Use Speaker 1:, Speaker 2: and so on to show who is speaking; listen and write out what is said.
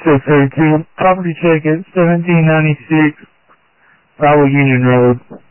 Speaker 1: 632. Property check at 1796 Broward Union Road.